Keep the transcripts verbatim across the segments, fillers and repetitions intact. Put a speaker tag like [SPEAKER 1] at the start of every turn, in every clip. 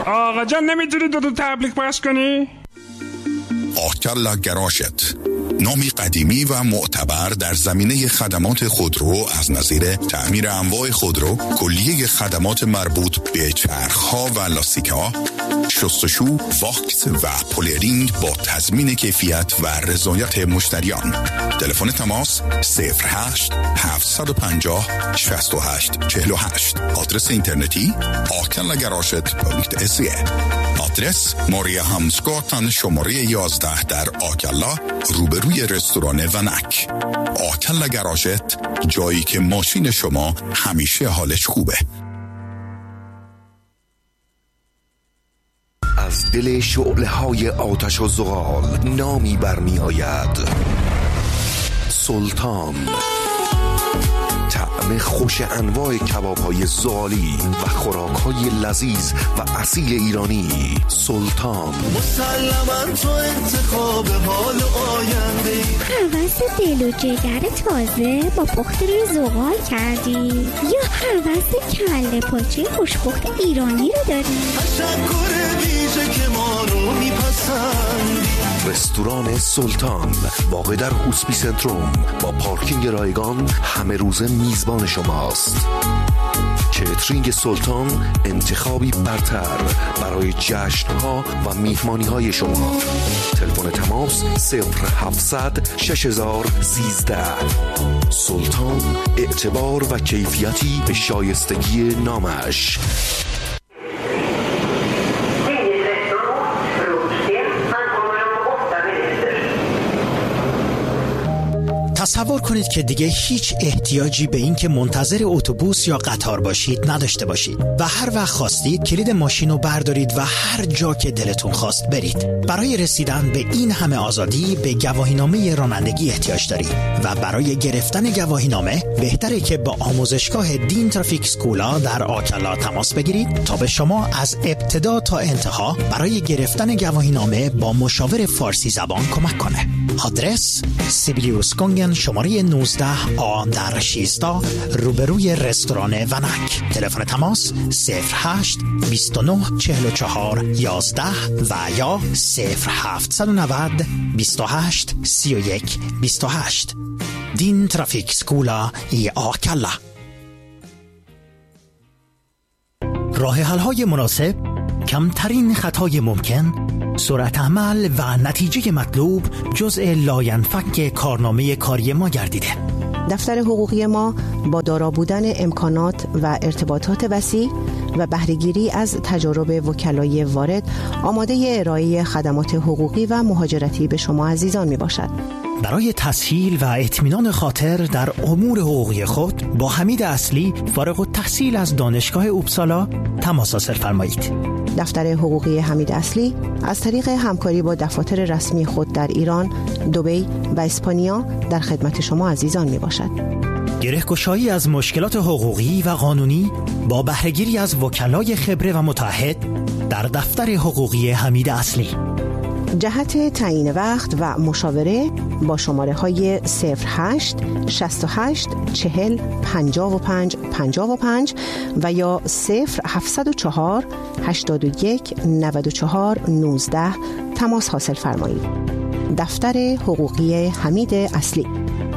[SPEAKER 1] آقا جان نمیتونی دو تا تبلیغ پخش کنی؟
[SPEAKER 2] آکلا گراشت، نامی قدیمی و معتبر در زمینه خدمات خودرو از نظیر تعمیر انواع خودرو، کلیه خدمات مربوط به چرخ‌ها و لاستیک‌ها، شستشو، واکس و پولرینگ با تضمین کیفیت و رضایت مشتریان. تلفن تماس صفر هشت هفت پنج صفر شش هشت چهل و هشت. آدرس اینترنتی آکلا گراشت دات اس ای. آدرس ماریا همسگاتن شماره یازده در آکلا روبروی رستوران ونک. آکلا گراشت، جایی که ماشین شما همیشه حالش خوبه.
[SPEAKER 3] از دل شعله های آتش و زغال نامی برمی آید: سلطان. طعم خوش انواع کباب های زغالی و خوراک های لذیذ و اصیل ایرانی. سلطان.
[SPEAKER 4] مسلماً تو انتخاب حال آینده،
[SPEAKER 5] هوس دل و جگر تازه با پخت روی زغال کردی یا هوس کله پاچه خوشپخت ایرانی رو داری؟
[SPEAKER 4] تشکر ویژه که ما رو میپسندی.
[SPEAKER 3] رستوران سلطان واقع در هوسپی سنتروم با پارکینگ رایگان همه روزه میزبان شماست. کیترینگ سلطان انتخابی برتر برای جشن‌ها و میهمانی‌های شما. تلفن تماس صفر هفتصد شش هزار سیزده. سلطان، اعتبار و کیفیتی به شایستگی نامش.
[SPEAKER 6] تصور کنید که دیگه هیچ احتیاجی به این که منتظر اتوبوس یا قطار باشید نداشته باشید و هر وقت خواستید کلید ماشین رو بردارید و هر جا که دلتون خواست برید. برای رسیدن به این همه آزادی به گواهینامه رانندگی احتیاج دارید و برای گرفتن گواهینامه بهتره که با آموزشگاه دین ترافیک سکولا در آکلا تماس بگیرید تا به شما از ابتدا تا انتها برای گرفتن گواهینامه با مشاور فارسی زبان کمک کنه. آدرس سیبیلیوس کنگن شماره نوزده آ در شیزده روبروی رستوران ونک. تلفن تماس صفر هشت بیست و نه چهل و چهار یازده و یا صفر هفتصد و نود بیست و هشت سی و یک بیست و هشت. دین ترافیک سکولا ای آکلا. راه حل های مناسب، کمترین خطای ممکن، سرعت عمل و نتیجه مطلوب جزء لاینفک کارنامه کاری ما گردیده.
[SPEAKER 7] دفتر حقوقی ما با دارا بودن امکانات و ارتباطات وسیع و بهره‌گیری از تجارب وکلای وارد آماده ارائه خدمات حقوقی و مهاجرتی به شما عزیزان می باشد.
[SPEAKER 6] برای تسهیل و اطمینان خاطر در امور حقوقی خود با حمید اصلی فارغ التحصیل از دانشگاه اوبسالا تماس حاصل فرمایید.
[SPEAKER 7] دفتر حقوقی حمید اصلی از طریق همکاری با دفاتر رسمی خود در ایران، دبی و اسپانیا در خدمت شما عزیزان می باشد.
[SPEAKER 6] گره‌گشایی از مشکلات حقوقی و قانونی با بهره‌گیری از وکلای خبره و متعهد در دفتر حقوقی حمید اصلی.
[SPEAKER 7] جهت تعیین وقت و مشاوره با شماره های صفر هشت شصت و هشت چهل پنجاه و پنج پنجاه و پنج و یا صفر هفتصد و چهار هشتاد و یک نود و چهار نوزده تماس حاصل فرمایید. دفتر حقوقی حمید اصلی.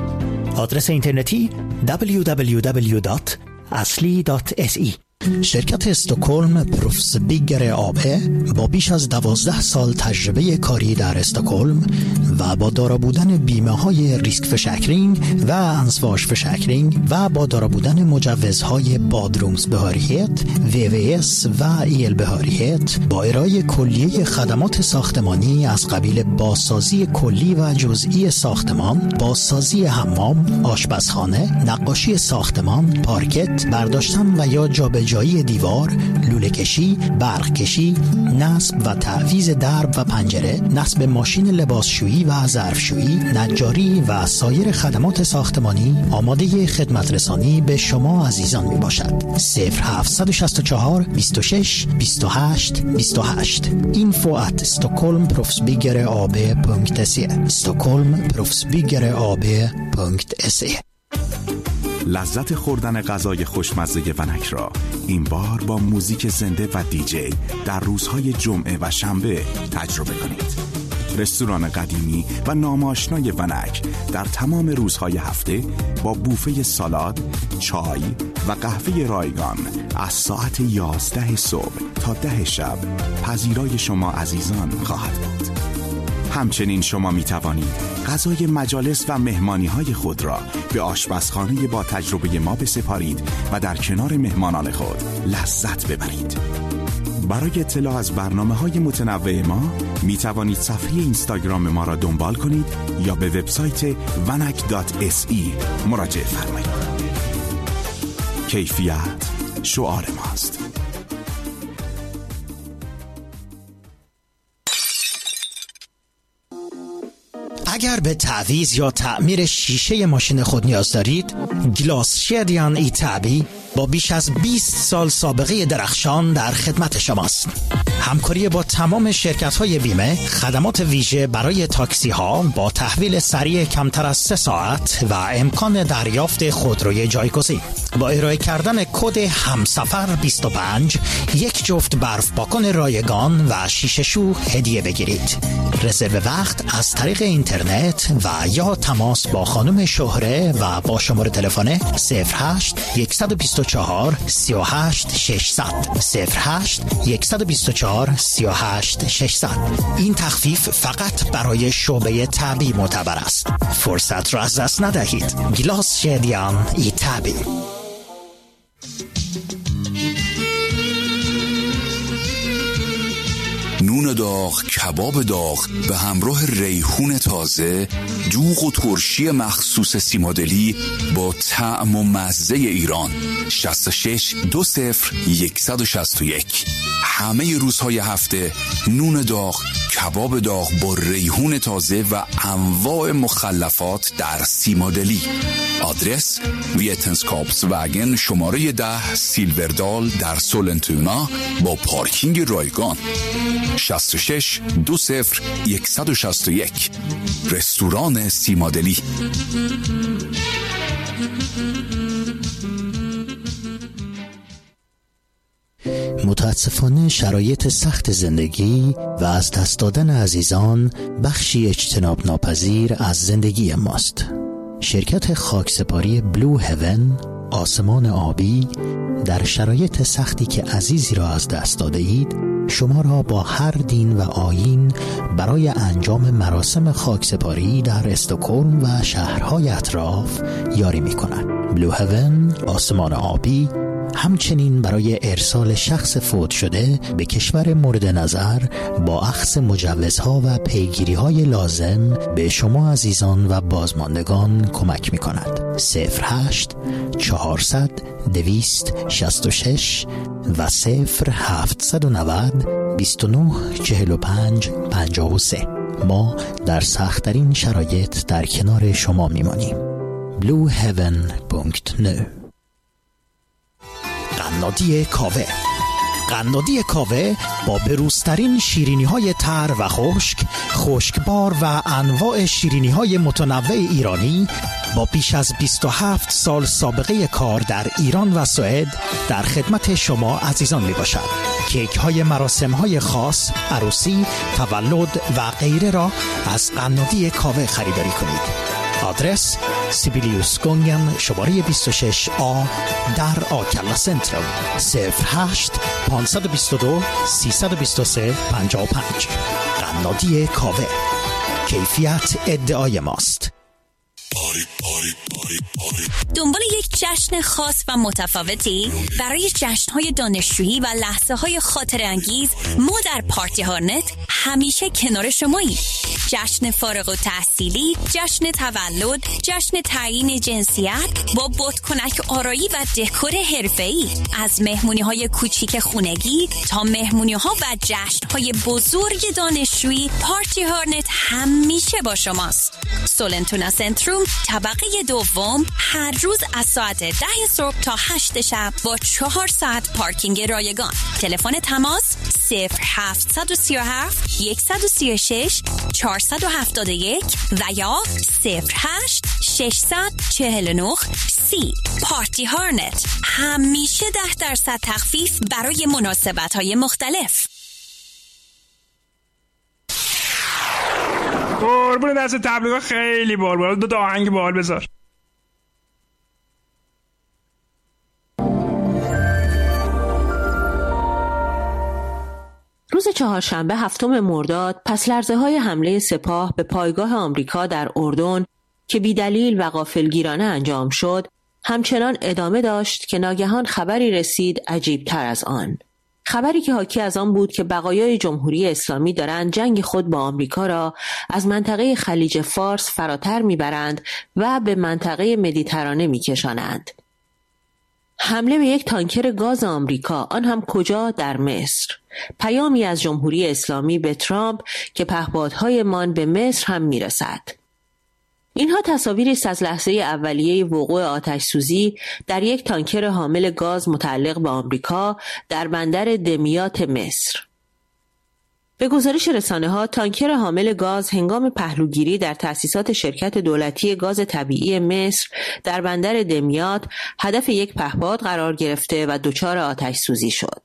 [SPEAKER 6] آدرس اینترنتی دبلیو دبلیو دبلیو دات اصلی دات اس ای. شرکت استکهلم پروفس بیگر آبه با بیش از دوازده سال تجربه کاری در استکهلم و با دارا بودن بیمه های ریسک فشکرینگ و انسواش فشکرینگ و با دارا بودن مجوزهای بادرومز بهاریت، وی وی اس و ایل بهاریت با ارائه کلیه خدمات ساختمانی از قبیل بازسازی کلی و جزئی ساختمان، بازسازی حمام، آشپزخانه، نقاشی ساختمان، پارکت، برداشتن و یا جابجایی دیوار، لوله کشی، برق کشی، نصب و تعویض درب و پنجره، نصب ماشین لباسشویی و ظرفشویی، نجاری و سایر خدمات ساختمانی آماده خدمت رسانی به شما عزیزان می باشد. صفر هفت شش چهار بیست و شش بیست و هشت بیست و هشت. اینفو ات استکهلم پروفسبیگر آبه پونکت سی استکهلم پروفسبیگر آبه پونکت سی.
[SPEAKER 8] لذت خوردن غذای خوشمزه ونک را این بار با موزیک زنده و دیجی در روزهای جمعه و شنبه تجربه کنید. رستوران قدیمی و ناماشنای ونک در تمام روزهای هفته با بوفه سالاد، چای و قهوه رایگان از ساعت یازده صبح تا ده شب پذیرای شما عزیزان خواهد بود. همچنین شما می توانید غذای مجالس و مهمانی های خود را به آشپزخانه با تجربه ما بسپارید و در کنار مهمانان خود لذت ببرید. برای اطلاع از برنامه‌های متنوع ما می توانید صفحه اینستاگرام ما را دنبال کنید یا به وبسایت ونک دات اس ای مراجعه فرمایید. کیفیت شعار ماست.
[SPEAKER 6] اگر به تعویض یا تعمیر شیشه ماشین خود نیاز دارید، گلاس شدیان ایتابی با بیش از بیست سال سابقه درخشان در خدمت شماست. همکاری با تمام شرکت‌های بیمه، خدمات ویژه برای تاکسی‌ها با تحویل سریع کمتر از سه ساعت و امکان دریافت خودروی جایگزین. با ارائه کردن کد همسفر بیست و پنج یک جفت برف پاکن رایگان و شیشه شو هدیه بگیرید. رزرو وقت از طریق اینترنت و یا تماس با خانم شهره و با شماره تلفن صفر هشت یک دو چهار سه هشت شش صفر صفر صفر هشت یک دو چهار سه هشت شش صفر. این تخفیف فقط برای شعبه تبی معتبر است. فرصت را از دست ندهید. گلاس شدیان ایتابی.
[SPEAKER 2] نون داغ، کباب داغ به همراه ریحون تازه، دوغ و ترشی مخصوص سیمادلی با طعم و مزه ایران. شصت و شش دو صفر یک شش یک. همه روزهای هفته نون داغ، کباب داغ با ریحون تازه و انواع مخلفات در سیمادلی. آدرس ویتنسکاپس وگن شماره ده سیلوردال در سولنتونا با پارکینگ رایگان. شصت و شش دو صفر یک شش یک. رستوران سیمادلی.
[SPEAKER 6] متاسفانه شرایط سخت زندگی و از دست دادن عزیزان بخشی اجتناب ناپذیر از زندگی ماست. شرکت خاکسپاری بلو هیون، آسمان آبی، در شرایط سختی که عزیزی را از دست داده اید شما را با هر دین و آیین برای انجام مراسم خاکسپاری در استکهلم و شهرهای اطراف یاری می کند. بلو هیون، آسمان آبی، همچنین برای ارسال شخص فوت شده به کشور مورد نظر با اخذ مجوزها و پیگیری‌های لازم به شما عزیزان و بازماندگان کمک می‌کند. صفر هشت چهارصد دویست شصت و شش و صفر هفتصد و نود بیست و نه چهل و پنج پنجاه و سه. ما در سخت‌ترین شرایط در کنار شما می‌مانیم. بلو هیون دات نو. قنادی کاوه. قنادی کاوه با بروزترین شیرینی های تر و خشک، خشکبار و انواع شیرینی های متنوع ایرانی با بیش از بیست و هفت سال سابقه کار در ایران و سوئد در خدمت شما عزیزان می باشد. کیک های مراسم های خاص، عروسی، تولد و غیره را از قنادی کاوه خریداری کنید. آدرس سیبیلیوس گونگن شماره بیست و شش آ در آکلا سنترال. صفر هشت پانصد و بیست و دو سیصد و بیست و سه پنجاه و پنج. قنادی کاوه، کیفیت ادعای ماست.
[SPEAKER 9] دنبال یک جشن خاص و متفاوتی برای جشن‌های دانشجویی و لحظه‌های خاطره‌انگیز، ما در پارتی هارنت همیشه کنار شماییم. جشن فارغ التحصیلی، جشن تولد، جشن تعیین جنسیت با بادکنک آرایی و دکور حرفه‌ای، از مهمونی‌های کوچیک خونگی تا مهمونی‌ها و جشن‌های بزرگ دانشجویی، پارتی هارنت همیشه با شماست. سولنتونا سنتروم، طبقه دوم، هر روز از ساعت ده صبح تا هشت شب با چهار ساعت پارکینگ رایگان. تلفن تماس صفر هفت سه هفت یک سه شش چهار چهارصد و هفتاد و یک و یا صفر هشت ششصد چهل و نه سی. پارتی هارنت، همیشه ده درصد تخفیف برای مناسبت‌های مختلف.
[SPEAKER 1] قربون دست تبلیغات خیلی بال بال. دو تا آهنگ بال بذار.
[SPEAKER 10] روز چهارشنبه هفتم مرداد پس لرزه های حمله سپاه به پایگاه آمریکا در اردن که بیدلیل و غافلگیرانه انجام شد همچنان ادامه داشت که ناگهان خبری رسید عجیب تر از آن. خبری که حاکی از آن بود که بقایای جمهوری اسلامی دارند جنگ خود با آمریکا را از منطقه خلیج فارس فراتر میبرند و به منطقه مدیترانه میکشانند. حمله به یک تانکر گاز آمریکا، آن هم کجا؟ در مصر. پیامی از جمهوری اسلامی به ترامپ که پهپادهایمان به مصر هم میرسد. اینها تصاویری است از لحظه اولیه وقوع آتش سوزی در یک تانکر حامل گاز متعلق به آمریکا در بندر دمیات مصر. به گزارش رسانه‌ها، تانکر حامل گاز هنگام پهلوگیری در تأسیسات شرکت دولتی گاز طبیعی مصر در بندر دمیات هدف یک پهپاد قرار گرفته و دچار آتش سوزی شد.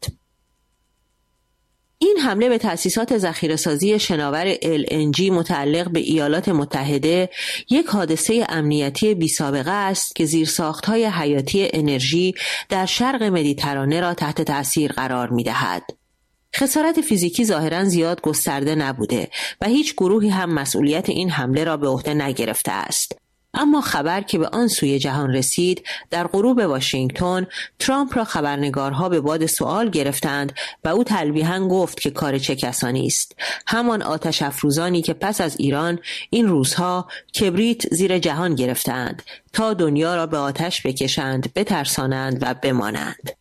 [SPEAKER 10] این حمله به تأسیسات ذخیره‌سازی شناور ال ان جی متعلق به ایالات متحده یک حادثه امنیتی بی‌سابقه است که زیرساخت‌های حیاتی انرژی در شرق مدیترانه را تحت تأثیر قرار می‌دهد. خسارت فیزیکی ظاهراً زیاد گسترده نبوده و هیچ گروهی هم مسئولیت این حمله را به عهده نگرفته است. اما خبر که به آن سوی جهان رسید، در غروب واشنگتن ترامپ را خبرنگارها به باد سوال گرفتند و او تلویحاً گفت که کار چه کسانی است. همان آتش افروزانی که پس از ایران این روزها کبریت زیر جهان گرفتند تا دنیا را به آتش بکشند، بترسانند و بمانند.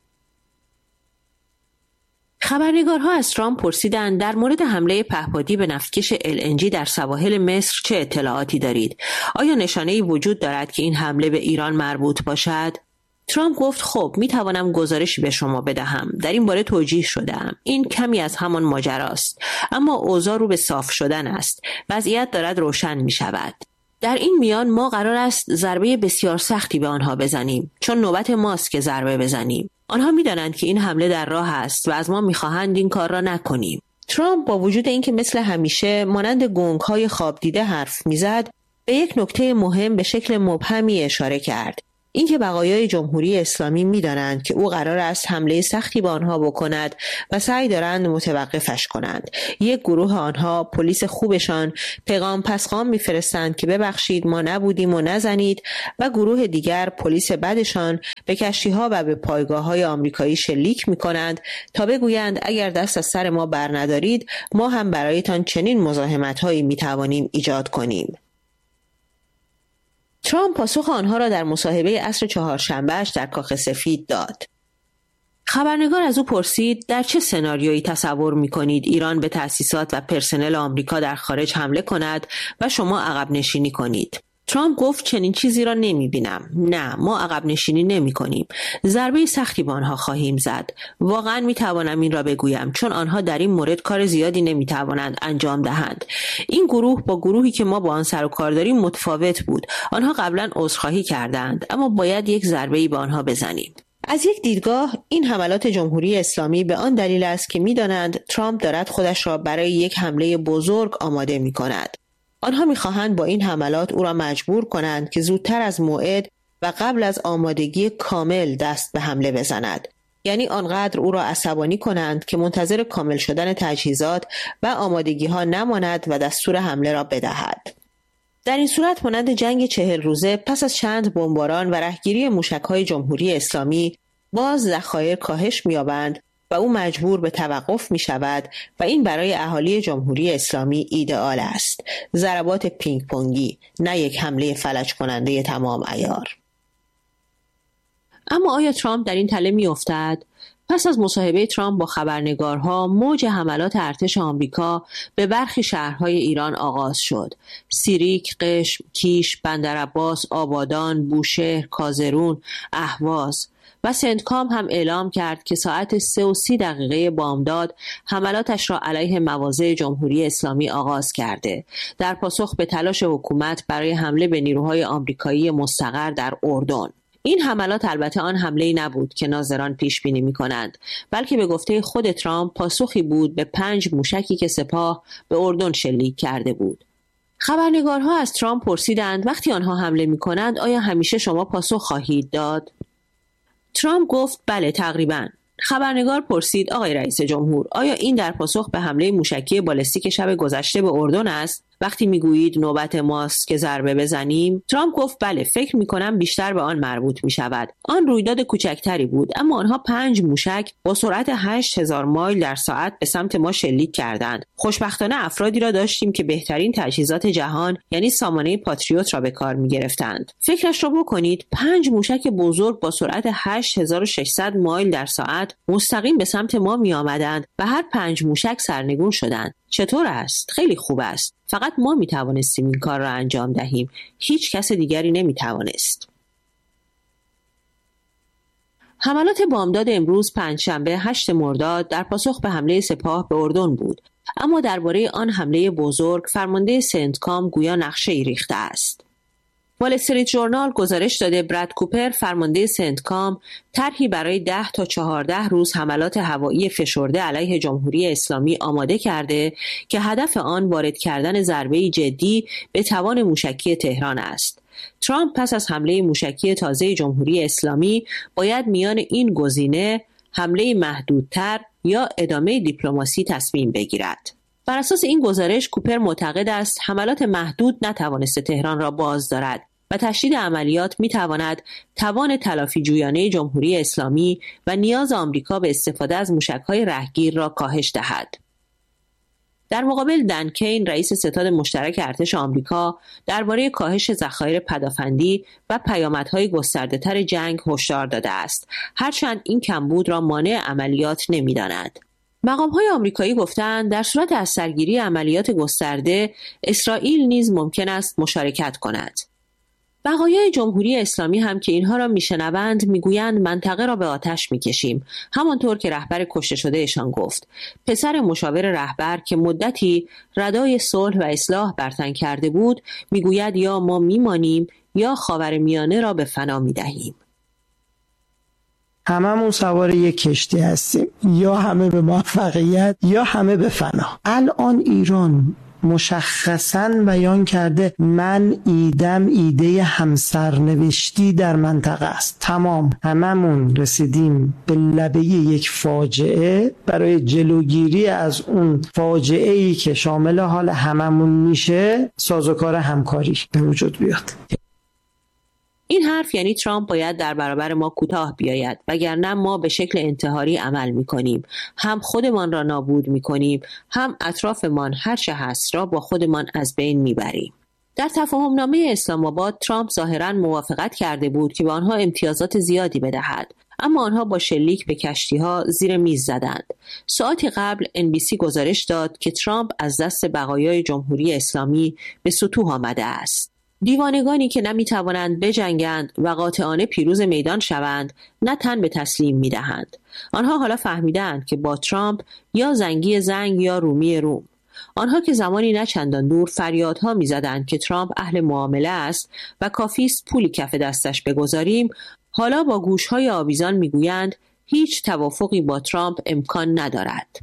[SPEAKER 10] خبرنگارها از ترامپ پرسیدند در مورد حمله پهپادی به نفتکش ال ان جی در سواحل مصر چه اطلاعاتی دارید؟ آیا نشانه‌ای وجود دارد که این حمله به ایران مربوط باشد؟ ترامپ گفت خب می توانم گزارشی به شما بدهم. در این باره توجیه شدم. این کمی از همان ماجراست، اما اوضاع رو به صاف شدن است. وضعیت دارد روشن می شود. در این میان ما قرار است ضربه بسیار سختی به آنها بزنیم، چون نوبت ماست که ضربه بزنیم. آنها می‌دانند که این حمله در راه است و از ما می‌خواهند این کار را نکنیم. ترامپ با وجود اینکه مثل همیشه مانند گنگ‌های خواب دیده حرف می‌زد، به یک نکته مهم به شکل مبهمی اشاره کرد. اینکه بقایای جمهوری اسلامی می‌دانند که او قرار است حمله سختی به آنها بکند و سعی دارند متوقفش کنند. یک گروه آنها، پلیس خوبشان، پیغام پسخام می‌فرستند که ببخشید ما نبودیم و نزنید، و گروه دیگر، پلیس بدشان، به کشتی‌ها و به پایگاه‌های آمریکایی شلیک می‌کنند تا بگویند اگر دست از سر ما برندارید ما هم برایتان چنین مزاحمت‌هایی می‌توانیم ایجاد کنیم. ترامپ پاسخ آنها را در مصاحبه عصر چهارشنبهش در کاخ سفید داد. خبرنگار از او پرسید در چه سناریویی تصور می‌کنید ایران به تأسیسات و پرسنل آمریکا در خارج حمله کند و شما عقب نشینی کنید؟ ترامپ گفت چنین چیزی را نمی‌بینم. نه، ما عقب نشینی نمی‌کنیم. ضربه سختی به آنها خواهیم زد. واقعاً می‌توانم این را بگویم، چون آنها در این مورد کار زیادی نمی‌توانند انجام دهند. این گروه با گروهی که ما با آن سر و کار داریم متفاوت بود. آنها قبلاً عذرخواهی کردند، اما باید یک ضربه‌ای به آنها بزنیم. از یک دیدگاه این حملات جمهوری اسلامی به آن دلیل است که می‌دانند ترامپ دارد خودش را برای یک حمله بزرگ آماده می‌کند. آنها می‌خواهند با این حملات او را مجبور کنند که زودتر از موعد و قبل از آمادگی کامل دست به حمله بزند. یعنی آنقدر او را عصبانی کنند که منتظر کامل شدن تجهیزات و آمادگی‌ها نماند و دستور حمله را بدهد. در این صورت مانند جنگ چهل روزه پس از چند بمباران و رهگیری موشک‌های جمهوری اسلامی باز ذخایر کاهش می‌یابند و او مجبور به توقف می شود و این برای اهالی جمهوری اسلامی ایدئال است. ضربات پینگ پونگی، نه یک حمله فلج کننده تمام عیار. اما آیا ترامپ در این تله می افتد؟ پس از مصاحبه ترامپ با خبرنگارها، موج حملات ارتش آمریکا به برخی شهرهای ایران آغاز شد. سیریک، قشم، کیش، بندرعباس، آبادان، بوشهر، کازرون، اهواز. و سنتکام هم اعلام کرد که ساعت سه و سی دقیقه بامداد حملاتش را علیه مواضع جمهوری اسلامی آغاز کرده در پاسخ به تلاش حکومت برای حمله به نیروهای آمریکایی مستقر در اردن. این حملات البته آن حمله‌ای نبود که ناظران پیش بینی می‌کنند، بلکه به گفته خود ترامپ پاسخی بود به پنج موشکی که سپاه به اردن شلیک کرده بود. خبرنگارها از ترامپ پرسیدند وقتی آنها حمله می‌کنند آیا همیشه شما پاسخ خواهید داد؟ ترامپ گفت بله تقریباً. خبرنگار پرسید آقای رئیس جمهور آیا این در پاسخ به حمله موشکی بالستیک شب گذشته به اردن است؟ وقتی میگویید نوبت ماست که ضربه بزنیم؟ ترامپ گفت بله فکر میکنم بیشتر به آن مربوط میشود. آن رویداد کوچکتری بود اما آنها پنج موشک با سرعت هشت هزار مایل در ساعت به سمت ما شلیک کردند. خوشبختانه افرادی را داشتیم که بهترین تجهیزات جهان یعنی سامانه پاتریوت را به کار میگرفتند. فکرش را بکنید پنج موشک بزرگ با سرعت هشت هزار و ششصد مایل در ساعت مستقیم به سمت ما می آمدند و هر پنج موشک سرنگون شدند. چطور است؟ خیلی خوب است. فقط ما می توانستیم این کار را انجام دهیم. هیچ کس دیگری نمی توانست. حملات بامداد امروز پنجشنبه هشتم مرداد در پاسخ به حمله سپاه به اردن بود. اما درباره آن حمله بزرگ فرمانده سنتکام گویا نقشه‌ای ریخته است. وال استریت ژورنال گزارش داده براد کوپر فرمانده سنتکام طرحی برای ده تا چهارده روز حملات هوایی فشرده علیه جمهوری اسلامی آماده کرده که هدف آن وارد کردن ضربه‌ای جدی به توان موشکی تهران است. ترامپ پس از حمله موشکی تازه جمهوری اسلامی باید میان این گزینه حمله محدودتر یا ادامه دیپلماسی تصمیم بگیرد. بر اساس این گزارش کوپر معتقد است حملات محدود نتوانسته تهران را باز دارد و تشدید عملیات میتواند توان تلافی جویانه جمهوری اسلامی و نیاز آمریکا به استفاده از موشک‌های رهگیر را کاهش دهد. در مقابل دن کین رئیس ستاد مشترک ارتش آمریکا درباره کاهش ذخایر پدافندی و پیامدهای گسترده‌تر جنگ هشدار داده است، هرچند این کمبود را مانع عملیات نمی‌داند. مقام‌های آمریکایی گفتند در صورت از سرگیری عملیات گسترده اسرائیل نیز ممکن است مشارکت کند. بقایای جمهوری اسلامی هم که اینها را میشنوند میگویند منطقه را به آتش میکشیم، همانطور که رهبر کشته شده اشان گفت. پسر مشاور رهبر که مدتی ردای صلح و اصلاح برتن کرده بود میگوید یا ما میمانیم یا خاورمیانه را به فنا میدهیم.
[SPEAKER 11] هممون سوار یک کشتی هستیم، یا همه به موفقیت یا همه به فنا. الان ایران مشخصاً بیان کرده من ایدم ایده همسرنوشتی در منطقه است. تمام هممون رسیدیم به لبه یک فاجعه. برای جلوگیری از اون فاجعه‌ای که شامل حال هممون میشه سازوکار همکاری به وجود بیاد.
[SPEAKER 10] این حرف یعنی ترامپ باید در برابر ما کوتاه بیاید، وگرنه ما به شکل انتحاری عمل میکنیم. هم خودمان را نابود میکنیم، هم اطرافمان هر چه هست را با خودمان از بین میبریم. در تفاهمنامه اسلام آباد ترامپ ظاهراً موافقت کرده بود که به آنها امتیازات زیادی بدهد، اما آنها با شلیک به کشتی‌ها زیر میز زدند. ساعتی قبل ان بی سی گزارش داد که ترامپ از دست بقایای جمهوری اسلامی به سطوح آمده است. دیوانگانی که نمیتوانند بجنگند و قاطعانه پیروز میدان شوند، نه تن به تسلیم میدهند. آنها حالا فهمیدند که با ترامپ یا زنگی زنگ یا رومی روم. آنها که زمانی نه چندان دور فریادها میزدند که ترامپ اهل معامله است و کافی است پولی کف دستش بگذاریم، حالا با گوشهای آویزان میگویند هیچ توافقی با ترامپ امکان ندارد.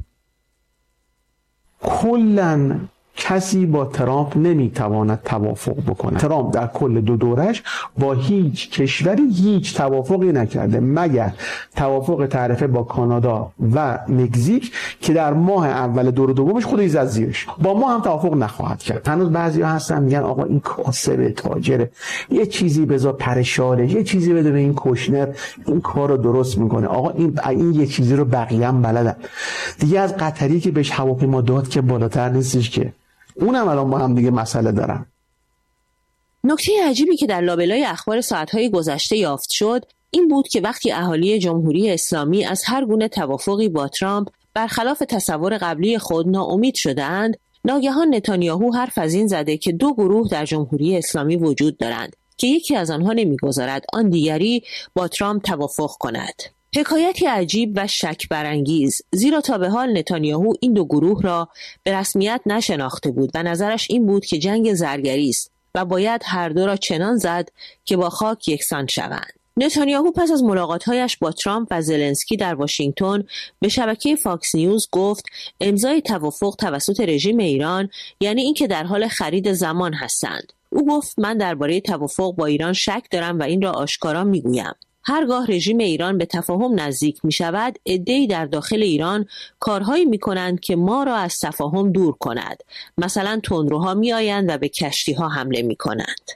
[SPEAKER 12] کلاً کسی با ترامپ نمیتواند توافق بکنه. ترامپ در کل دو دورش با هیچ کشوری هیچ توافقی نکرده مگر توافق تعرفه با کانادا و مکزیک که در ماه اول دور دومش خودش زد زیرش. با ما هم توافق نخواهد کرد. هنوز بعضیا هستن میگن آقا این کاسب تاجره، یه چیزی بذار پرشاره، یه چیزی بده به این کوشنر، این کارو درست میکنه. آقا این این یه چیزی رو بقیه هم بلدن. دیگه از قطری که بهش هواپیما داد که بالاتر نیستش که اونم الان با هم دیگه مسئله دارن.
[SPEAKER 10] نکته عجیبی که در لابلای اخبار ساعتهای گذشته یافت شد این بود که وقتی اهالی جمهوری اسلامی از هر گونه توافقی با ترامپ برخلاف تصور قبلی خود ناامید شدند، ناگهان نتانیاهو حرف از این زده که دو گروه در جمهوری اسلامی وجود دارند. که یکی از آنها نمی‌گذارد آن دیگری با ترامپ توافق کند. حکایتی عجیب و شک برانگیز، زیرا تا به حال نتانیاهو این دو گروه را به رسمیت نشناخته بود و نظرش این بود که جنگ زرگری است و باید هر دو را چنان زد که با خاک یکسان شوند. نتانیاهو پس از ملاقات‌هایش با ترامپ و زلنسکی در واشنگتن به شبکه فاکس نیوز گفت امضای توافق توسط رژیم ایران یعنی اینکه در حال خرید زمان هستند. او گفت من درباره توافق با ایران شک دارم و این را آشکارا میگویم. هرگاه رژیم ایران به تفاهم نزدیک می شود، عده‌ای در داخل ایران کارهایی می کنند که ما را از تفاهم دور کند. مثلا تندروها می آیند و به کشتیها حمله می کنند.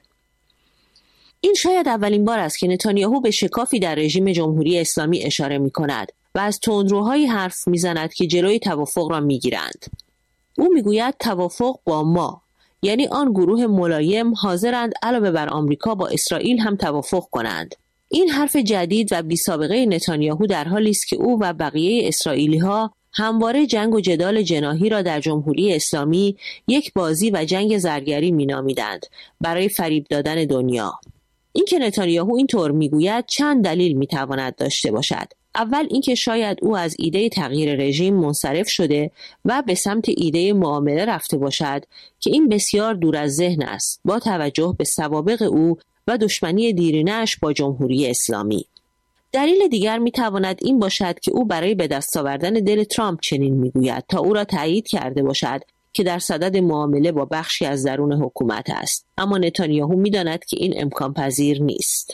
[SPEAKER 10] این شاید اولین بار است که نتانیاهو به شکافی در رژیم جمهوری اسلامی اشاره می کند و از تندروهایی حرف می زند که جلوی توافق را می گیرند. او می گوید توافق با ما، یعنی آن گروه ملایم حاضرند علاوه بر آمریکا با اسرائیل هم توافق کنند. این حرف جدید و بی سابقه نتانیاهو در حالی است که او و بقیه اسرائیلی‌ها همواره جنگ و جدال جناحی را در جمهوری اسلامی یک بازی و جنگ زرگری می‌نامیدند برای فریب دادن دنیا. این که نتانیاهو اینطور میگوید چند دلیل میتواند داشته باشد. اول اینکه شاید او از ایده تغییر رژیم منصرف شده و به سمت ایده معامله رفته باشد که این بسیار دور از ذهن است با توجه به سوابق او و دشمنی دیرینه‌اش با جمهوری اسلامی. دلیل دیگر میتواند این باشد که او برای به دست آوردن دل ترامپ چنین میگوید تا او را تایید کرده باشد که در صدد معامله با بخشی از درون حکومت است، اما نتانیاهو می‌داند که این امکان پذیر نیست.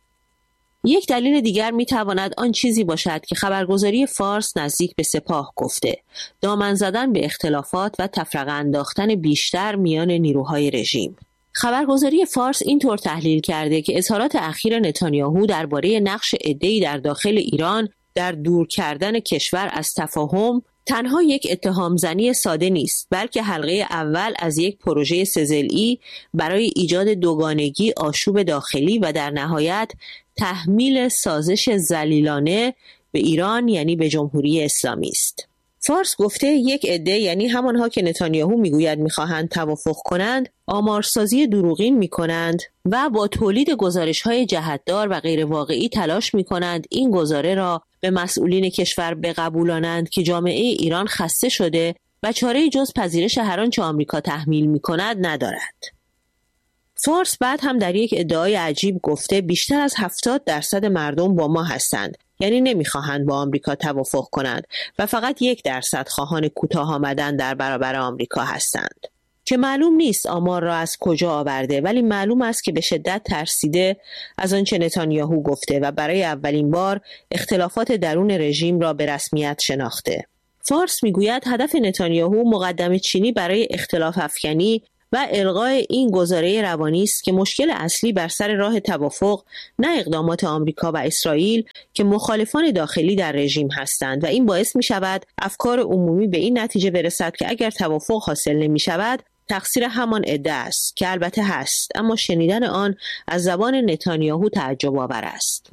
[SPEAKER 10] یک دلیل دیگر می‌تواند آن چیزی باشد که خبرگزاری فارس نزدیک به سپاه گفته، دامن زدن به اختلافات و تفرقه انداختن بیشتر میان نیروهای رژیم. خبرگزاری فارس اینطور تحلیل کرده که اظهارات اخیر نتانیاهو درباره نقش عده‌ای در داخل ایران در دور کردن کشور از تفاهم تنها یک اتهام زنی ساده نیست، بلکه حلقه اول از یک پروژه سه‌ضلعی برای ایجاد دوگانگی، آشوب داخلی و در نهایت تحمیل سازش ذلیلانه به ایران یعنی به جمهوری اسلامی است. فارس گفته یک عده یعنی همانها که نتانیاهو میگوید میخواهند توافق کنند، آمارسازی دروغین میکنند و با تولید گزارش‌های جهت‌دار و غیر واقعی تلاش میکنند این گزاره را به مسئولین کشور بقبولانند که جامعه ایران خسته شده و چاره جز پذیرش هر آنچه آمریکا تحمیل میکند ندارد. فارس بعد هم در یک ادعای عجیب گفته بیشتر از هفتاد درصد مردم با ما هستند، یعنی نمیخواهند با آمریکا توافق کنند و فقط یک درصد خواهان کوتاه آمدن در برابر آمریکا هستند. که معلوم نیست آمار را از کجا آورده، ولی معلوم است که به شدت ترسیده از آنچه نتانیاهو گفته و برای اولین بار اختلافات درون رژیم را به رسمیت شناخته. فارس میگوید هدف نتانیاهو مقدمه چینی برای اختلاف افکنی و الغای این گزاره روانی است که مشکل اصلی بر سر راه توافق نه اقدامات آمریکا و اسرائیل که مخالفان داخلی در رژیم هستند و این باعث می شود افکار عمومی به این نتیجه برسد که اگر توافق حاصل نمی شود تقصیر همان عده است که البته هست، اما شنیدن آن از زبان نتانیاهو تعجب آور است.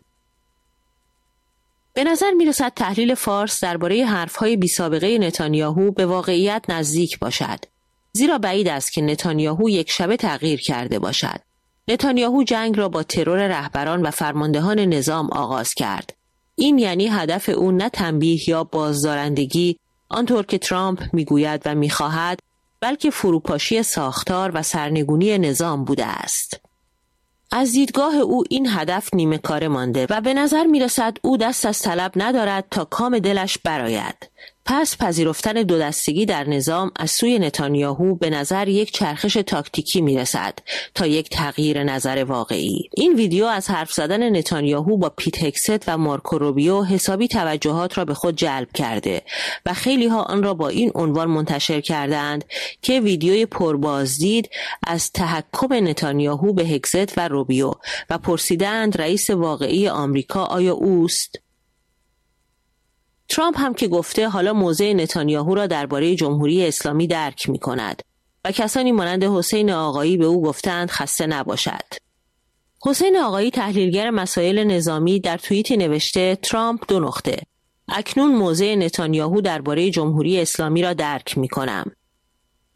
[SPEAKER 10] به نظر می رسد تحلیل فارس درباره حرفهای بی سابقه نتانیاهو به واقعیت نزدیک باشد. زیرا بعید است که نتانیاهو یک شبه تغییر کرده باشد. نتانیاهو جنگ را با ترور رهبران و فرماندهان نظام آغاز کرد. این یعنی هدف او نه تنبیه یا بازدارندگی آنطور که ترامپ میگوید و میخواهد، بلکه فروپاشی ساختار و سرنگونی نظام بوده است. از دیدگاه او این هدف نیمه کاره مانده و به نظر میرسد او دست از طلب ندارد تا کام دلش برآید. پس پذیرفتن دو دستگی در نظام از سوی نتانیاهو به نظر یک چرخش تاکتیکی میرسد تا یک تغییر نظر واقعی. این ویدیو از حرف زدن نتانیاهو با پیت هگست و مارکو روبیو حسابی توجهات را به خود جلب کرده و خیلی ها آن را با این عنوان منتشر کردند که ویدیوی پربازدید از تحکم نتانیاهو به هگست و روبیو و پرسیدند رئیس واقعی آمریکا آیا اوست؟ ترامپ هم که گفته حالا موضع نتانیاهو را درباره جمهوری اسلامی درک می کند و کسانی مانند حسین آقایی به او گفتند خسته نباشد. حسین آقایی تحلیلگر مسائل نظامی در توییتی نوشته ترامپ دو نقطه. اکنون موضع نتانیاهو درباره جمهوری اسلامی را درک می کنم.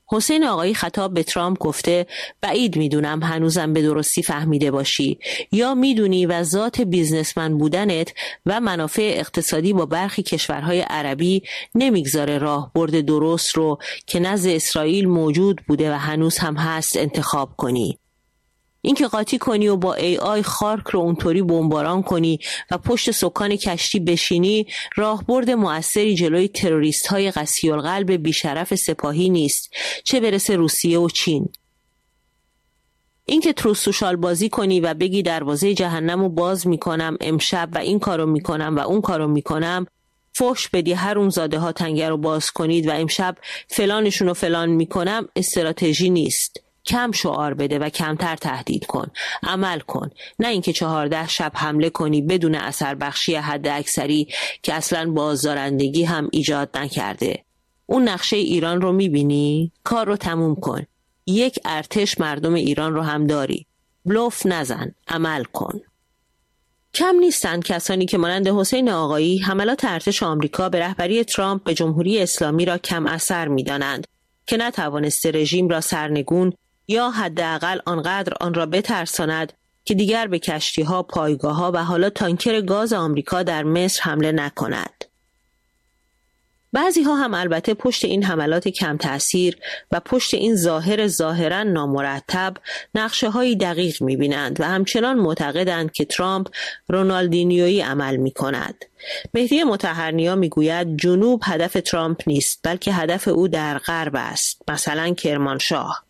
[SPEAKER 10] حسین آقایی خطاب به ترامپ گفته بعید میدونم هنوزم به درستی فهمیده باشی یا میدونی و ذات بیزنسمن بودنت و منافع اقتصادی با برخی کشورهای عربی نمیگذاره راهبرد درست رو که نزد اسرائیل موجود بوده و هنوز هم هست انتخاب کنی. اینکه قاطی کنی و با ای آی خارک رو اونطوری بمباران کنی و پشت سکان کشتی بشینی راهبرد مؤثری جلوی تروریست های قسی القلب بیشرف سپاهی نیست، چه برسه روسیه و چین. اینکه تروس سوشال بازی کنی و بگی دروازه جهنم رو باز میکنم امشب و این کارو میکنم و اون کارو میکنم، فحش بدی هر زاده ها تنگه رو باز کنید و امشب فلانشون رو فلان میکنم، استراتژی نیست. کم شعار بده و کمتر تهدید کن، عمل کن، نه اینکه چهارده شب حمله کنی بدون اثر بخشی حد اکثری که اصلاً بازدارندگی هم ایجاد نکرده. اون نقشه ایران رو میبینی؟ کار رو تموم کن. یک ارتش مردم ایران رو هم داری. بلوف نزن، عمل کن. کم نیستند کسانی که مانند حسین آقایی حملات ارتش آمریکا به رهبری ترامپ به جمهوری اسلامی را کم اثر می‌دانند که نتوانسته رژیم را سرنگون یا حداقل آنقدر آن را بترساند که دیگر به کشتی‌ها، پایگاه‌ها و حالا تانکر گاز آمریکا در مصر حمله نکند. بعضی ها هم البته پشت این حملات کم تأثیر و پشت این ظاهر ظاهراً نامرتب نقشه های دقیق می بینند و همچنان معتقدند که ترامپ رونالدینیویی عمل می کند. مهدی مطهرنیا می گوید جنوب هدف ترامپ نیست بلکه هدف او در غرب است، مثلا کرمانشاه.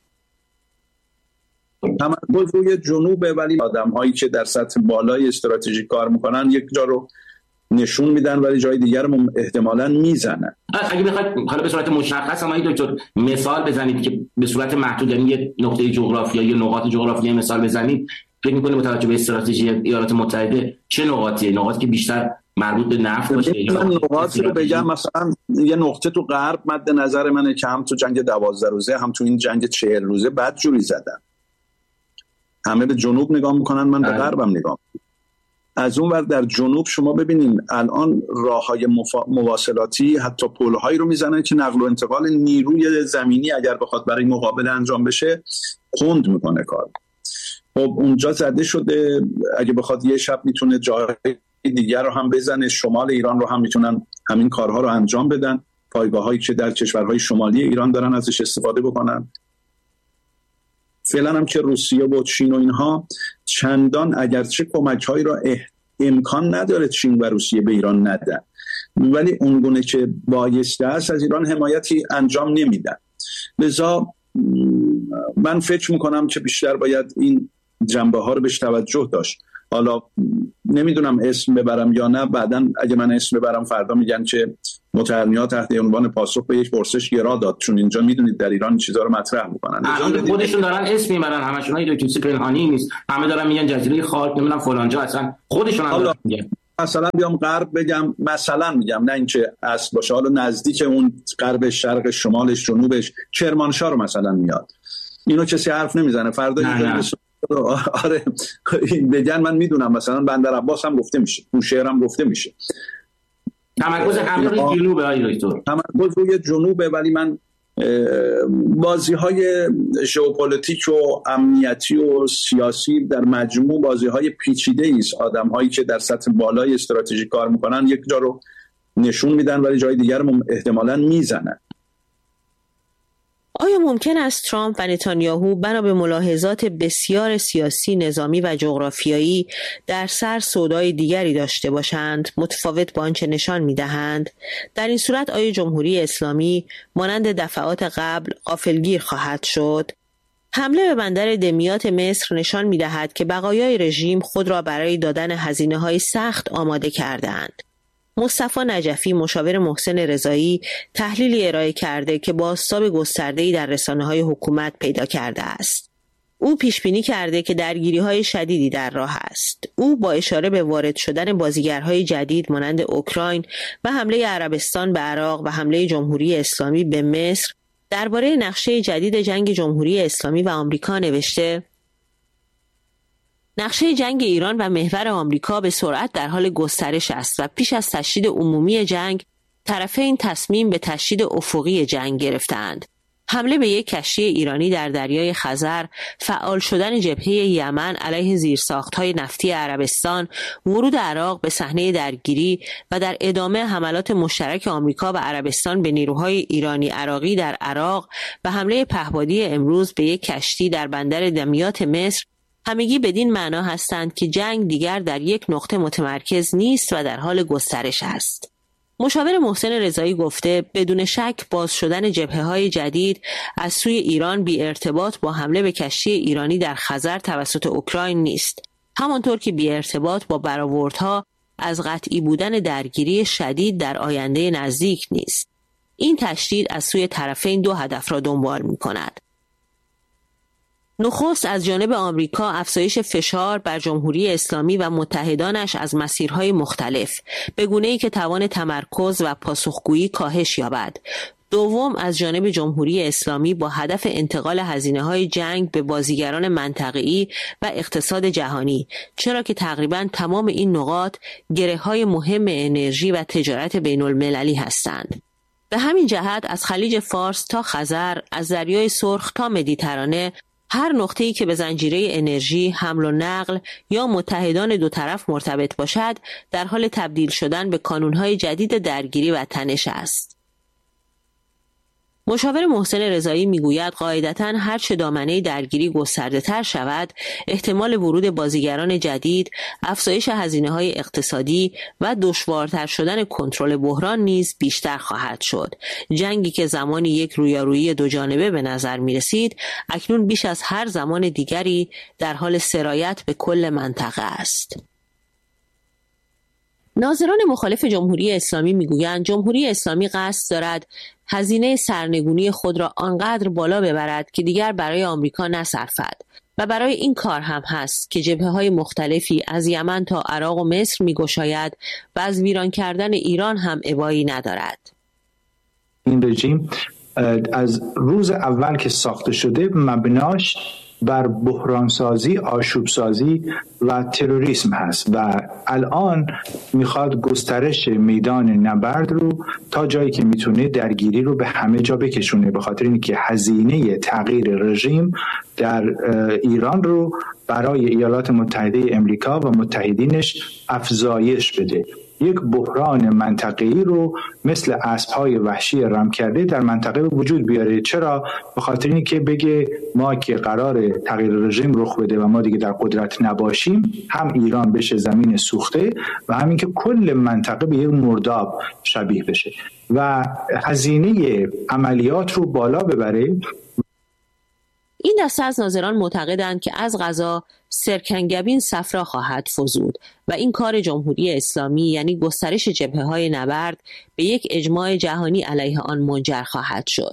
[SPEAKER 13] تمرکز روی جنوبه، ولی آدم هایی که در سطح بالای استراتژی کار میکنن یک جا رو نشون میدن ولی جای دیگر رو احتمالاً میزنن.
[SPEAKER 14] اگه بخواید حالا به صورت مشخص هم این دکتر مثال بزنید که به صورت محدود، یعنی یه نقطه جغرافیایی یا نقاط جغرافیایی مثال بزنید، فکر می‌کنید با توجه به استراتژی ایالات متحده چه نقاطیه؟ نقاطی که بیشتر مربوط به نفت باشه؟
[SPEAKER 13] من نقاطی رو بگم، مثلا یه نقطه تو غرب مد نظر منه که هم تو جنگ دوازده روزه هم تو این جنگ چهل روزه بدجوری زدن. همه به جنوب نگاه میکنن، من به غربم نگاه میکنم. از اون ور در جنوب شما ببینین الان راههای مفا... مواصلاتی حتی پل‌هایی رو میزنن که نقل و انتقال نیروی زمینی اگر بخواد برای مقابله انجام بشه کند میکنه کار. خب اونجا زده شده، اگه بخواد یه شب میتونه جای دیگر رو هم بزنه، شمال ایران رو هم میتونن همین کارها رو انجام بدن، پایگاه‌هایی که در کشورهای شمالی ایران دارن ازش استفاده بکنن. فعلا هم که روسیه و چین و اینها چندان اگرچه کمک‌هایی را امکان نداره چین و روسیه به ایران ندن، ولی اونگونه که بایسته است از ایران حمایتی انجام نمیدن. لذا من فکر میکنم که بیشتر باید این جنبه ها رو بهش توجه داشت. حالا نمیدونم اسم ببرم یا نه، بعداً اگه من اسم ببرم فردا میگن که مطهرنیا تحت عنوان پاسخ به یک پرسش گرا داد، چون اینجا میدونید در ایران چیزا رو مطرح میکنن.
[SPEAKER 14] خودشون دارن اسم میبرن، همشون های دکتر پنهانی نیست، همه دارن میگن جزیره خارک نمیدونم فلانجا، اصلا خودشون هم میگن.
[SPEAKER 13] مثلا بیام غرب بگم، مثلا میگم، نه اینکه اصل باشه، حالا نزدیک اون غرب، شرق، شمالش، جنوبش، کرمانشاه رو مثلا میاد، اینو کسی حرف نمیزنه. فردا اینجا آره بگن من میدونم مثلا بندر عباس هم گفته میشه، بوشهر هم گفته میشه.
[SPEAKER 14] تمرکز هم روی جنوبه آقای دکتر،
[SPEAKER 13] تمرکز روی جنوبه، ولی من بازی های ژئوپلیتیک و امنیتی و سیاسی در مجموع بازی های پیچیده است. آدم هایی که در سطح بالای استراتژی کار میکنن یک جا رو نشون میدن ولی جای دیگر رو احتمالاً میزنن.
[SPEAKER 10] آیا ممکن است ترامپ و نتانیاهو بنا به ملاحظات بسیار سیاسی، نظامی و جغرافیایی در سر سودای دیگری داشته باشند متفاوت با آنچه نشان می‌دهند؟ در این صورت آیا جمهوری اسلامی مانند دفعات قبل غافلگیر خواهد شد؟ حمله به بندر دمیات مصر نشان می‌دهد که بقایای رژیم خود را برای دادن هزینه‌های سخت آماده کرده‌اند. مصطفی نجفی مشاور محسن رضایی تحلیلی ارائه کرده که بازتاب گسترده‌ای در رسانه‌های حکومت پیدا کرده است. او پیش بینی کرده که درگیری‌های شدیدی در راه است. او با اشاره به وارد شدن بازیگرهای جدید مانند اوکراین و حمله عربستان به عراق و حمله جمهوری اسلامی به مصر درباره نقشه جدید جنگ جمهوری اسلامی و آمریکا نوشته: نقشه جنگ ایران و محور آمریکا به سرعت در حال گسترش است و پیش از تشدید عمومی جنگ طرفین تصمیم به تشدید افقی جنگ گرفتند. حمله به یک کشتی ایرانی در دریای خزر، فعال شدن جبهه یمن علیه زیرساخت‌های نفتی عربستان، ورود عراق به صحنه درگیری و در ادامه حملات مشترک آمریکا و عربستان به نیروهای ایرانی عراقی در عراق و حمله پهپادی امروز به یک کشتی در بندر دمیات مصر، همگی بدین معنا هستند که جنگ دیگر در یک نقطه متمرکز نیست و در حال گسترش است. مشاور محسن رضایی گفته بدون شک باز شدن جبهه‌های جدید از سوی ایران بی ارتباط با حمله به کشتی ایرانی در خزر توسط اوکراین نیست، همانطور که بی ارتباط با برآوردها از قطعی بودن درگیری شدید در آینده نزدیک نیست. این تشدید از سوی طرفین دو هدف را دنبال می‌کند. نخست از جانب آمریکا افزایش فشار بر جمهوری اسلامی و متحدانش از مسیرهای مختلف به گونه‌ای که توان تمرکز و پاسخگویی کاهش یابد. دوم از جانب جمهوری اسلامی با هدف انتقال هزینه‌های جنگ به بازیگران منطقه‌ای و اقتصاد جهانی، چرا که تقریباً تمام این نقاط گره‌های مهم انرژی و تجارت بین‌المللی هستند. به همین جهت از خلیج فارس تا خزر، از دریای سرخ تا مدیترانه، هر نقطه‌ای که به زنجیره انرژی، حمل و نقل یا متحدان دو طرف مرتبط باشد، در حال تبدیل شدن به کانون‌های جدید درگیری و تنش است. مشاور محسن رضایی میگوید قاعدتاً هر چه دامنه درگیری گسترده‌تر شود، احتمال ورود بازیگران جدید، افزایش هزینه‌های اقتصادی و دشوارتر شدن کنترل بحران نیز بیشتر خواهد شد. جنگی که زمانی یک رویارویی دو جانبه به نظر می‌رسید، اکنون بیش از هر زمان دیگری در حال سرایت به کل منطقه است. ناظران مخالف جمهوری اسلامی میگویند جمهوری اسلامی قصد دارد هزینه سرنگونی خود را آنقدر بالا ببرد که دیگر برای آمریکا نصرفد و برای این کار هم هست که جبهه‌های مختلفی از یمن تا عراق و مصر می‌گشاید و از ویران کردن ایران هم ابایی ندارد.
[SPEAKER 15] این رژیم از روز اول که ساخته شده مبناش بر بحرانسازی، آشوبسازی و تروریسم هست و الان میخواد گسترش میدان نبرد رو تا جایی که میتونه درگیری رو به همه جا بکشونه، به خاطر اینکه هزینه تغییر رژیم در ایران رو برای ایالات متحده امریکا و متحدینش افزایش بده. یک بحران منطقه‌ای رو مثل اسب‌های وحشی رم کرده در منطقه وجود بیاره. چرا؟ به خاطر اینکه بگه ما که قرار تغییر رژیم رخ بده و ما دیگه در قدرت نباشیم، هم ایران بشه زمین سوخته و همین که کل منطقه به یک مرداب شبیه بشه و هزینه عملیات رو بالا ببره.
[SPEAKER 10] این دسته از ناظران معتقدند که از قضا سرکنگبین صفرا خواهد فزود و این کار جمهوری اسلامی یعنی گسترش جبهه‌های نبرد به یک اجماع جهانی علیه آن منجر خواهد شد.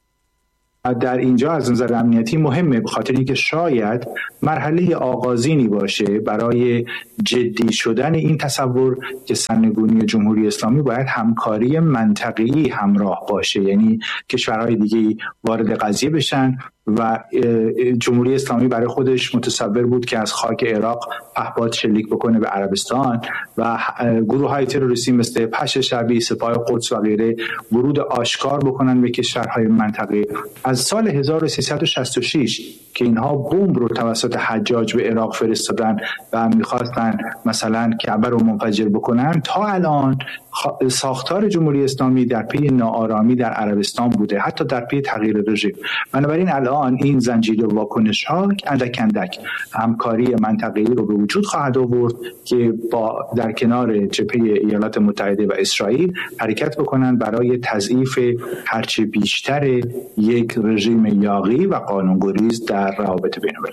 [SPEAKER 15] در اینجا از نظر امنیتی مهمه، به خاطر اینکه شاید مرحله آغازینی باشه برای جدی شدن این تصور که سرنگونی جمهوری اسلامی باید همکاری منطقه‌ای همراه باشه، یعنی کشورهای دیگه وارد قضیه بشن و جمهوری اسلامی برای خودش متصور بود که از خاک عراق پهپاد شلیک بکنه به عربستان و گروه های تروریستی مثل پشت شعبی، سپاه قدس و غیره ورود آشکار بکنن به کشورهای منطقه. از سال هزار و سیصد و شصت و شش که اینها بمب رو توسط حجاج به عراق فرستادن و میخواستن مثلا کعبه رو منفجر بکنن تا الان ساختار جمهوری اسلامی در پی ناآرامی در عربستان بوده، حتی در پی تغییر رژیم. بنابراین الان این زنجیره واکنش ها اندک اندک همکاری منطقه‌ای رو به وجود خواهد آورد که با در کنار جبهه ایالات متحده و اسرائیل حرکت بکنن برای تضعیف هرچه بیشتر یک رژیم یاغی و قانونگریز در روابط بین‌المللی.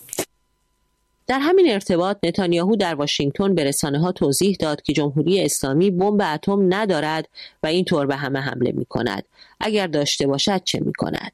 [SPEAKER 10] در همین ارتباط نتانیاهو در واشنگتن به رسانه‌ها توضیح داد که جمهوری اسلامی بمب اتم ندارد و اینطور به همه حمله می‌کند. اگر داشته باشد چه می‌کند؟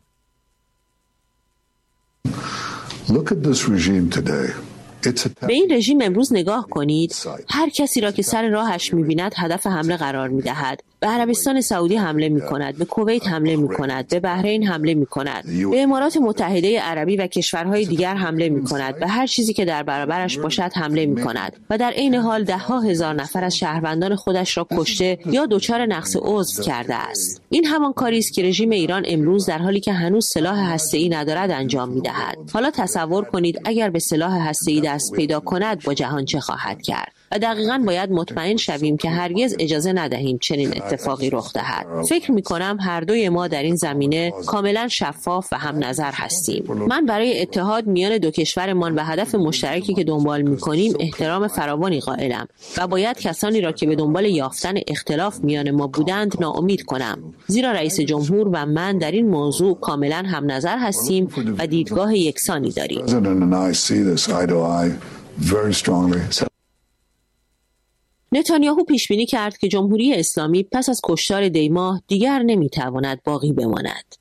[SPEAKER 10] به این رژیم امروز نگاه کنید. هر کسی را که سر راهش می‌بیند هدف حمله قرار می‌دهد. به عربستان سعودی حمله می کند، به کویت حمله می کند، به بحرین حمله می کند، به امارات متحده عربی و کشورهای دیگر حمله می کند، به هر چیزی که در برابرش باشد حمله می کند و در عین حال ده ها هزار نفر از شهروندان خودش را کشته یا دچار نقص عضو کرده است. این همان کاری است که رژیم ایران امروز در حالی که هنوز سلاح هسته‌ای ندارد انجام می دهد. حالا تصور کنید اگر به سلاح هسته‌ای دست پیدا کند با جهان چه خواهد کرد؟ و دقیقاً باید مطمئن شویم که هرگز اجازه ندهیم چنین اتفاقی رخ دهد. فکر می‌کنم هر دوی ما در این زمینه کاملاً شفاف و هم نظر هستیم. من برای اتحاد میان دو کشورمان و هدف مشترکی که دنبال می‌کنیم احترام فراوانی قائلم و باید کسانی را که به دنبال یافتن اختلاف میان ما بودند ناامید کنم. زیرا رئیس جمهور و من در این موضوع کاملاً هم نظر هستیم و دیدگاه یکسانی داریم. نتانیاهو پیش بینی کرد که جمهوری اسلامی پس از کشتار دیماه دیگر نمیتواند باقی بماند.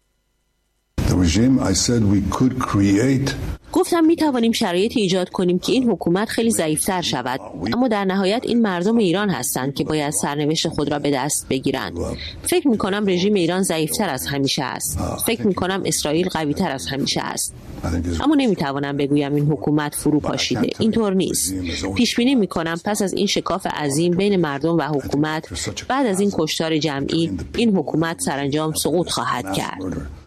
[SPEAKER 10] گفتم می توانیم شرایطی ایجاد کنیم که این حکومت خیلی ضعیفتر شود، اما در نهایت این مردم ایران هستند که باید سرنوشت خود را به دست بگیرند. فکر می کنم رژیم ایران ضعیفتر از همیشه است. فکر می کنم اسرائیل قویتر از همیشه است. اما نمی توانم بگویم این حکومت فرو پاشیده. اینطور نیست. پیش بینی می کنم پس از این شکاف عظیم بین مردم و حکومت، بعد از این کشتار جمعی، این حکومت سرانجام سقوط خواهد کرد.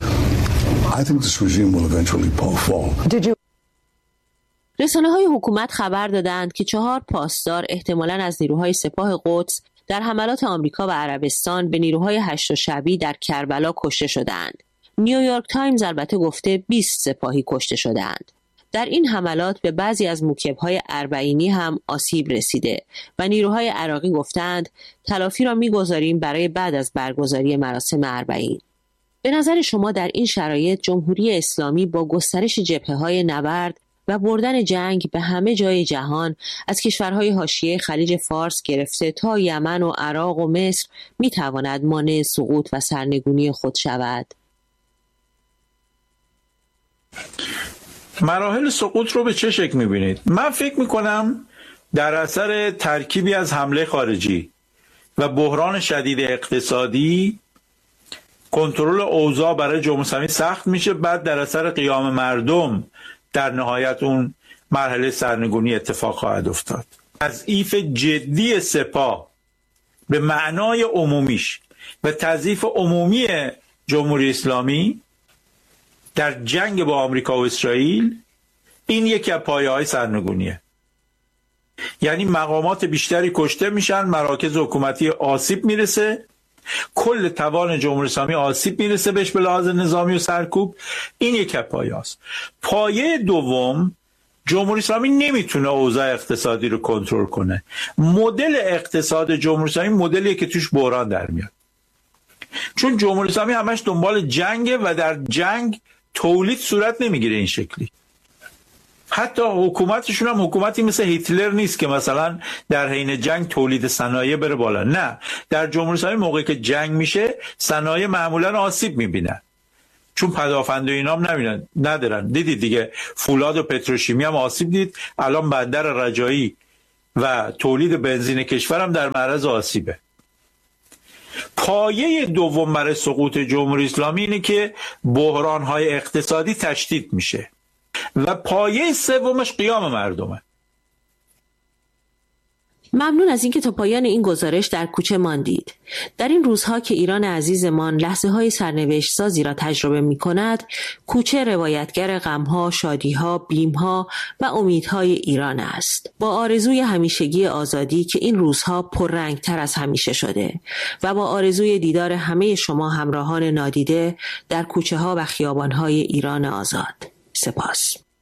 [SPEAKER 10] رسانه‌های حکومت خبر دادند که چهار پاسدار احتمالاً از نیروهای سپاه قدس در حملات آمریکا و عربستان به نیروهای هشت شعبی در کربلا کشته شدند. نیویورک تایمز البته گفته بیست سپاهی کشته شدند. در این حملات به بعضی از موکب‌های اربعینی هم آسیب رسیده و نیروهای عراقی گفتند تلافی را می‌گذاریم برای بعد از برگزاری مراسم اربعین. به نظر شما در این شرایط جمهوری اسلامی با گسترش جبهه‌های نبرد و بردن جنگ به همه جای جهان از کشورهای حاشیه خلیج فارس گرفته تا یمن و عراق و مصر می‌تواند مانع سقوط و سرنگونی خود شود؟
[SPEAKER 16] مراحل سقوط رو به چه شکل می‌بینید؟ من فکر می‌کنم در اثر ترکیبی از حمله خارجی و بحران شدید اقتصادی کنترل اوضاع برای جمهوری اسلامی سخت میشه، بعد در اثر قیام مردم در نهایت اون مرحله سرنگونی اتفاق خواهد افتاد. تضعیف جدی سپاه به معنای عمومیش و تضعیف عمومی جمهوری اسلامی در جنگ با آمریکا و اسرائیل، این یکی از پایه‌های سرنگونیه. یعنی مقامات بیشتری کشته میشن، مراکز حکومتی آسیب میرسه، کل توان جمهوری اسلامی آسیب میرسه بهش به لحاظ نظامی و سرکوب. این یک پایه است. پایه دوم، جمهوری اسلامی نمیتونه اوضاع اقتصادی رو کنترل کنه. مدل اقتصاد جمهوری اسلامی مدلیه که توش بحران در میاد، چون جمهوری اسلامی همش دنبال جنگه و در جنگ تولید صورت نمیگیره این شکلی. حتی حکومتشون هم حکومتی مثل هیتلر نیست که مثلا در حین جنگ تولید صنایع بره بالا. نه، در جمهوری اسلامی موقعی که جنگ میشه صنایع معمولا آسیب میبینن، چون پدافند و اینام نمیدن ندارن. دیدید دیگه، فولاد و پتروشیمی هم آسیب دید. الان بندر رجایی و تولید بنزین کشور هم در معرض آسیبه. پایه دوم برای سقوط جمهوری اسلامی اینه که بحران‌های اقتصادی تشدید میشه و پایه سومش قیام مردمه.
[SPEAKER 10] ممنون از اینکه تا پایان این گزارش در کوچه ماندید. در این روزها که ایران عزیزمان لحظه‌های سرنوشت سازی را تجربه می‌کند، کوچه روایتگر غم‌ها، شادی‌ها، بیم‌ها و امیدهای ایران است. با آرزوی همیشگی آزادی که این روزها پررنگ‌تر از همیشه شده و با آرزوی دیدار همه شما همراهان نادیده در کوچه‌ها و خیابان‌های ایران آزاد. سپاس.